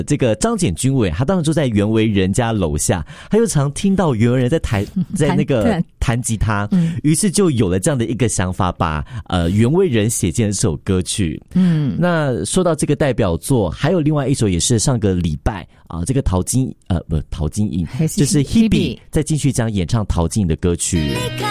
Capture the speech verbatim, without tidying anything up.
这个张简君伟，他当时住在袁惟仁家楼下，他又常听到袁惟仁在弹在那个弹吉他，嗯，于是就有了这样的一个想法，把呃袁惟仁写进了这首歌曲。嗯，那说到这个代表作，还有另外一首也是上个礼拜啊，这个陶晶呃不陶晶莹，就是 Hebe 在金曲奖演唱陶晶莹的歌曲。